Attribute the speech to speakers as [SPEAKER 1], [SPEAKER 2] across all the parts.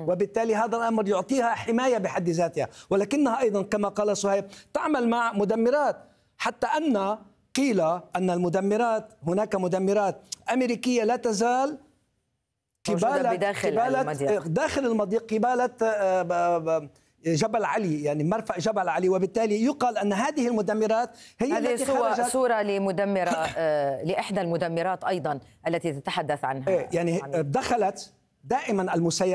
[SPEAKER 1] وبالتالي هذا الأمر يعطيها حماية بحد ذاتها، ولكنها أيضا كما قال صهيب تعمل مع مدمرات، حتى أن قيل أن المدمرات، هناك مدمرات أمريكية لا تزال داخل المضيق قبالة جبل علي، يعني مرفأ جبل علي، وبالتالي يقال أن هذه المدمرات هي
[SPEAKER 2] التي خرجت. صورة لمدمرة لإحدى المدمرات أيضا التي تتحدث عنها،
[SPEAKER 1] يعني دخلت دائما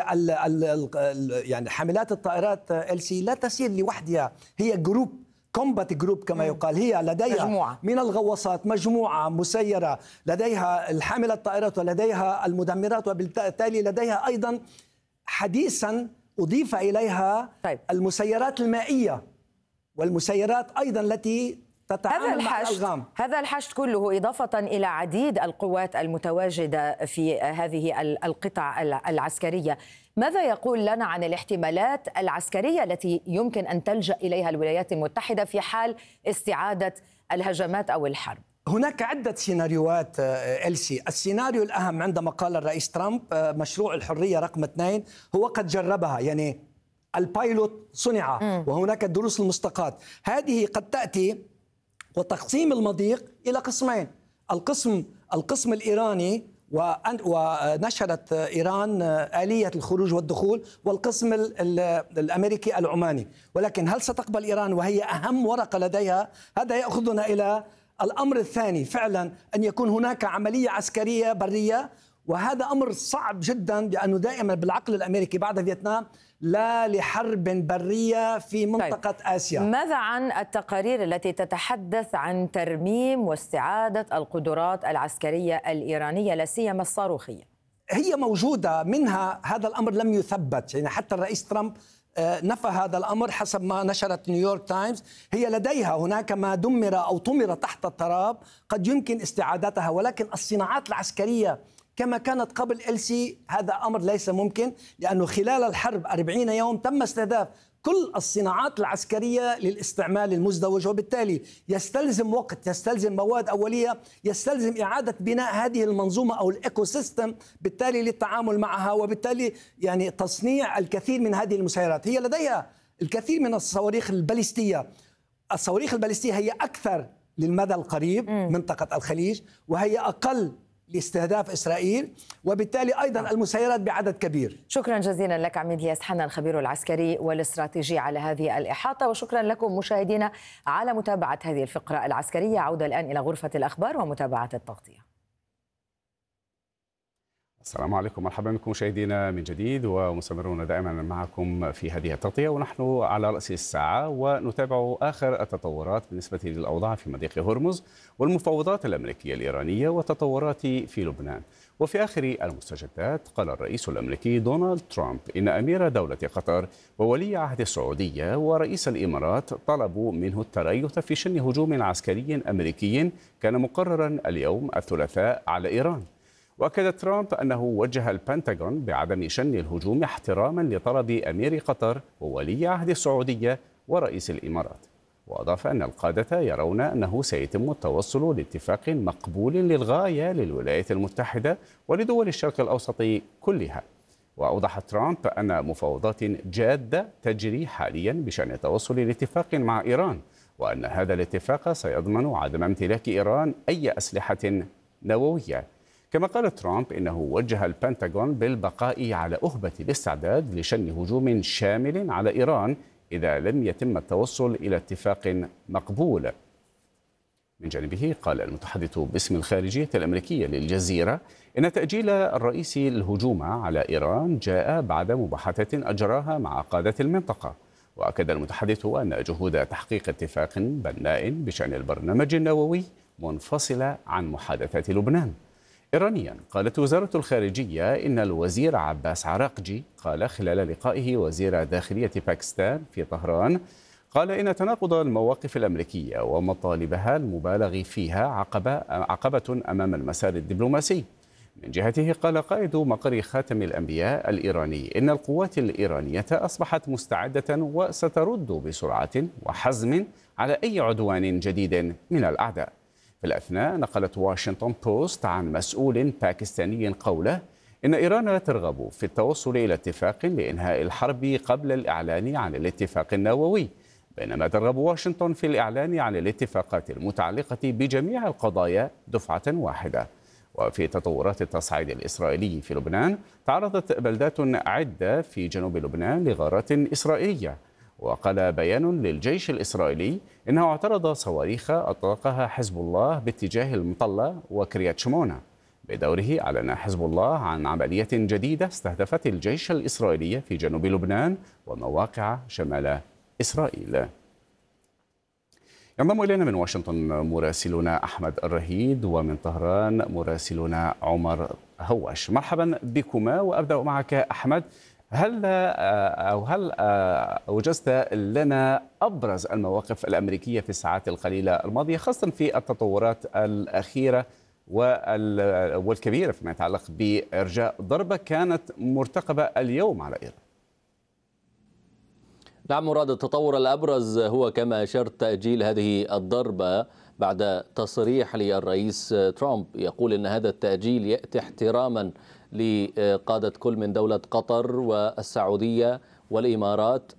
[SPEAKER 1] يعني حاملات الطائرات LC لا تسير لوحدها، هي جروب، كومبات جروب كما يقال، هي لديها مجموعة من الغواصات، مجموعة مسيرة، لديها الحاملة الطائرات ولديها المدمرات، وبالتالي لديها أيضا حديثا أضيف إليها المسيرات المائية والمسيرات أيضا التي تتعامل مع الألغام.
[SPEAKER 2] هذا الحشد كله إضافة إلى عديد القوات المتواجدة في هذه القطع العسكرية، ماذا يقول لنا عن الاحتمالات العسكرية التي يمكن أن تلجأ إليها الولايات المتحدة في حال استعادة الهجمات أو الحرب؟
[SPEAKER 1] هناك عدة سيناريوهات إلسي. السيناريو الأهم عندما قال الرئيس ترامب مشروع الحرية رقم 2 هو قد جربها، يعني البايلوت صنع وهناك الدروس المستقاة. هذه قد تأتي وتقسيم المضيق إلى قسمين، القسم الإيراني ونشرت إيران آلية الخروج والدخول، والقسم الأمريكي العماني. ولكن هل ستقبل إيران وهي أهم ورقة لديها؟ هذا يأخذنا إلى الأمر الثاني، فعلا أن يكون هناك عملية عسكرية برية، وهذا أمر صعب جدا، لأنه دائما بالعقل الأمريكي بعد فيتنام لا لحرب برية في منطقة آسيا.
[SPEAKER 2] ماذا عن التقارير التي تتحدث عن ترميم واستعادة القدرات العسكرية الإيرانية لا سيما الصاروخية؟
[SPEAKER 1] هي موجودة، منها هذا الأمر لم يثبت، يعني حتى الرئيس ترامب نفى هذا الأمر حسب ما نشرت نيويورك تايمز. هي لديها هناك ما دمر أو طمر تحت التراب قد يمكن استعادتها، ولكن الصناعات العسكرية كما كانت قبل LC هذا أمر ليس ممكن، لأنه خلال الحرب 40 يوم تم استهداف كل الصناعات العسكرية للاستعمال المزدوج، وبالتالي يستلزم وقت، يستلزم مواد أولية، يستلزم إعادة بناء هذه المنظومة أو الإيكو سيستم بالتالي للتعامل معها، وبالتالي يعني تصنيع الكثير من هذه المسيرات. هي لديها الكثير من الصواريخ الباليستية. الصواريخ الباليستية هي أكثر للمدى القريب منطقة الخليج، وهي أقل لاستهداف إسرائيل، وبالتالي أيضا المسيرات بعدد كبير.
[SPEAKER 2] شكرا جزيلا لك عميد إلياس حنا الخبير العسكري والاستراتيجي على هذه الإحاطة، وشكرا لكم مشاهدينا على متابعة هذه الفقرة العسكرية. عودة الآن إلى غرفة الأخبار ومتابعة التغطية.
[SPEAKER 3] السلام عليكم، مرحبا بكم مشاهدينا من جديد، ومستمرون دائما معكم في هذه التغطية، ونحن على رأس الساعة ونتابع آخر التطورات بالنسبة للأوضاع في مضيق هرمز والمفاوضات الأمريكية الإيرانية والتطورات في لبنان. وفي آخر المستجدات قال الرئيس الأمريكي دونالد ترامب إن أمير دولة قطر وولي عهد السعودية ورئيس الإمارات طلبوا منه التريث في شن هجوم عسكري أمريكي كان مقررا اليوم الثلاثاء على إيران. وأكد ترامب أنه وجه البنتاغون بعدم شن الهجوم احتراما لطلب أمير قطر وولي عهد السعودية ورئيس الإمارات. وأضاف أن القادة يرون أنه سيتم التوصل لاتفاق مقبول للغاية للولايات المتحدة ولدول الشرق الأوسط كلها. وأوضح ترامب أن مفاوضات جادة تجري حاليا بشأن التوصل لاتفاق مع إيران، وأن هذا الاتفاق سيضمن عدم امتلاك إيران أي أسلحة نووية. كما قال ترامب إنه وجه البنتاغون بالبقاء على أهبة الاستعداد لشن هجوم شامل على إيران إذا لم يتم التوصل إلى اتفاق مقبول. من جانبه قال المتحدث باسم الخارجية الأمريكية للجزيرة إن تأجيل الرئيس الهجوم على إيران جاء بعد مباحثات أجراها مع قادة المنطقة. وأكد المتحدث أن جهود تحقيق اتفاق بناء بشأن البرنامج النووي منفصلة عن محادثات لبنان. إيرانيا قالت وزارة الخارجية إن الوزير عباس عراقجي قال خلال لقائه وزير داخلية باكستان في طهران، قال إن تناقض المواقف الأمريكية ومطالبها المبالغ فيها عقبة أمام المسار الدبلوماسي. من جهته قال قائد مقر خاتم الأنبياء الإيراني إن القوات الإيرانية أصبحت مستعدة وسترد بسرعة وحزم على أي عدوان جديد من الأعداء. في الأثناء نقلت واشنطن بوست عن مسؤول باكستاني قوله إن إيران ترغب في التوصل إلى اتفاق لإنهاء الحرب قبل الإعلان عن الاتفاق النووي، بينما ترغب واشنطن في الإعلان عن الاتفاقات المتعلقة بجميع القضايا دفعة واحدة. وفي تطورات التصعيد الإسرائيلي في لبنان، تعرضت بلدات عدة في جنوب لبنان لغارات إسرائيلية، وقال بيان للجيش الإسرائيلي إنه اعترض صواريخ أطلقها حزب الله باتجاه المطلة وكريات شمونة. بدوره أعلن حزب الله عن عملية جديدة استهدفت الجيش الإسرائيلي في جنوب لبنان ومواقع شمال إسرائيل. ينضم إلينا من واشنطن مراسلنا أحمد الرهيد، ومن طهران مراسلنا عمر هواش. مرحبا بكما، وأبدأ معك أحمد. هل أوجزت لنا أبرز المواقف الأمريكية في الساعات القليلة الماضية، خاصة في التطورات الأخيرة والكبيرة فيما يتعلق بإرجاء ضربة كانت مرتقبة اليوم على إيران؟
[SPEAKER 4] نعم مراد، التطور الأبرز هو كما أشرت تأجيل هذه الضربة بعد تصريح للرئيس ترامب يقول أن هذا التأجيل يأتي احتراما لقادة كل من دولة قطر والسعودية والإمارات،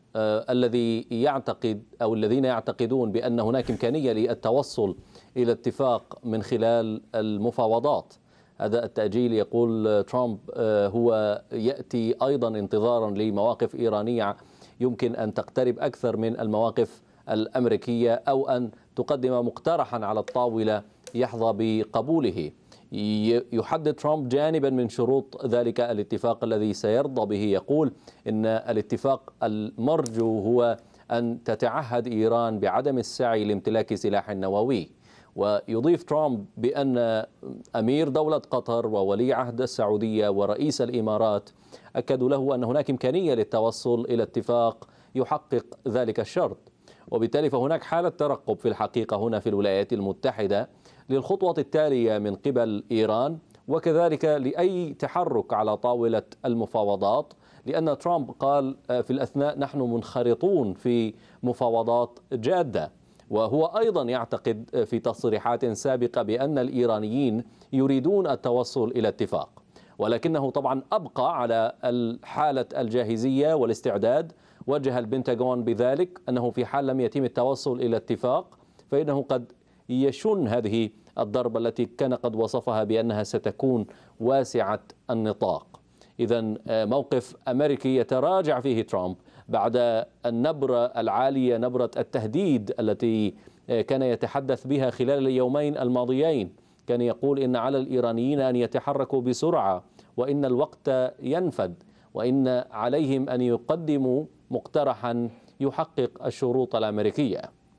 [SPEAKER 4] الذين يعتقدون بأن هناك إمكانية للتوصل إلى اتفاق من خلال المفاوضات. هذا التأجيل يقول ترامب هو يأتي أيضا انتظارا لمواقف إيرانية يمكن أن تقترب أكثر من المواقف الأمريكية، أو أن تقدم مقترحا على الطاولة يحظى بقبوله. يحدد ترامب جانبا من شروط ذلك الاتفاق الذي سيرضى به، يقول إن الاتفاق المرجو هو أن تتعهد إيران بعدم السعي لامتلاك سلاح نووي. ويضيف ترامب بأن أمير دولة قطر وولي عهد السعودية ورئيس الإمارات أكدوا له أن هناك إمكانية للتوصل إلى اتفاق يحقق ذلك الشرط. وبالتالي فهناك حالة ترقب في الحقيقة هنا في الولايات المتحدة للخطوة التالية من قبل إيران، وكذلك لأي تحرك على طاولة المفاوضات، لأن ترامب قال في الأثناء نحن منخرطون في مفاوضات جادة. وهو أيضا يعتقد في تصريحات سابقة بأن الإيرانيين يريدون التوصل إلى اتفاق، ولكنه طبعا أبقى على حالة الجاهزية والاستعداد. وجه البنتاغون بذلك أنه في حال لم يتم التوصل إلى اتفاق فإنه قد يشن هذه الضربة التي كان قد وصفها بأنها ستكون واسعة النطاق. إذن موقف أمريكي يتراجع فيه ترامب بعد النبرة العالية، نبرة التهديد التي كان يتحدث بها خلال اليومين الماضيين. كان يقول إن على الإيرانيين أن يتحركوا بسرعة وإن الوقت ينفد، وإن عليهم أن يقدموا مقترحا يحقق الشروط الأمريكية.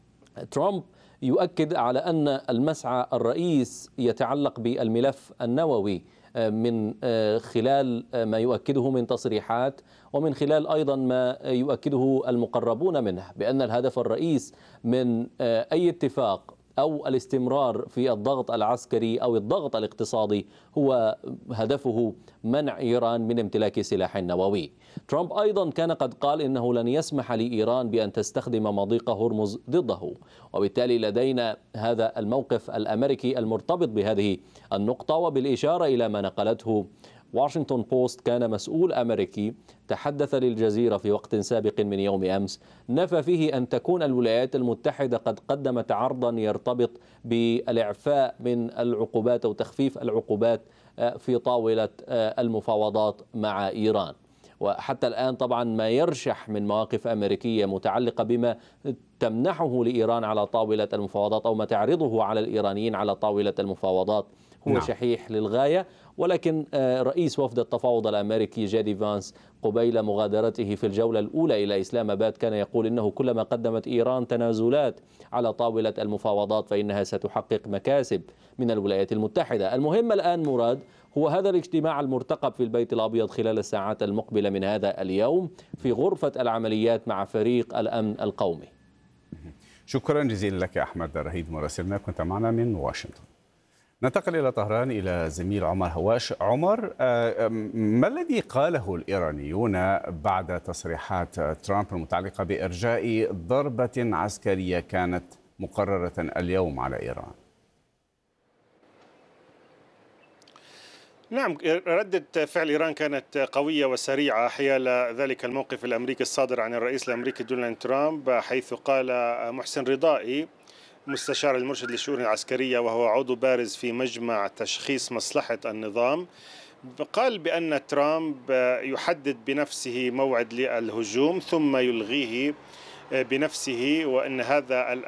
[SPEAKER 4] ترامب يؤكد على أن المسعى الرئيس يتعلق بالملف النووي من خلال ما يؤكده من تصريحات، ومن خلال أيضا ما يؤكده المقربون منه، بأن الهدف الرئيس من أي اتفاق أو الاستمرار في الضغط العسكري أو الضغط الاقتصادي هو هدفه منع إيران من امتلاك سلاح نووي. ترامب أيضا كان قد قال إنه لن يسمح لإيران بأن تستخدم مضيق هرمز ضده، وبالتالي لدينا هذا الموقف الأمريكي المرتبط بهذه النقطة. وبالإشارة إلى ما نقلته واشنطن بوست، كان مسؤول أمريكي تحدث للجزيرة في وقت سابق من يوم أمس نفى فيه أن تكون الولايات المتحدة قد قدمت عرضا يرتبط بالإعفاء من العقوبات أو تخفيف العقوبات في طاولة المفاوضات مع إيران. وحتى الآن طبعا ما يرشح من مواقف أمريكية متعلقة بما تمنحه لإيران على طاولة المفاوضات أو ما تعرضه على الإيرانيين على طاولة المفاوضات هو شحيح للغاية. ولكن رئيس وفد التفاوض الأمريكي جيدي فانس قبيل مغادرته في الجولة الأولى إلى إسلام آباد كان يقول إنه كلما قدمت إيران تنازلات على طاولة المفاوضات فإنها ستحقق مكاسب من الولايات المتحدة. المهم الآن مراد هو هذا الاجتماع المرتقب في البيت الأبيض خلال الساعات المقبلة من هذا اليوم في غرفة العمليات مع فريق الأمن القومي.
[SPEAKER 3] شكرا جزيلا لك أحمد الرهيد مراسلنا، كنت معنا من واشنطن. ننتقل إلى طهران إلى زميل عمر هواش. عمر، ما الذي قاله الإيرانيون بعد تصريحات ترامب المتعلقة بإرجاء ضربة عسكرية كانت مقررة اليوم على إيران؟
[SPEAKER 5] نعم، ردة فعل إيران كانت قوية وسريعة حيال ذلك الموقف الأمريكي الصادر عن الرئيس الأمريكي دونالد ترامب، حيث قال محسن رضائي مستشار المرشد للشؤون العسكرية وهو عضو بارز في مجمع تشخيص مصلحة النظام، قال بأن ترامب يحدد بنفسه موعد للهجوم ثم يلغيه بنفسه، وأن هذا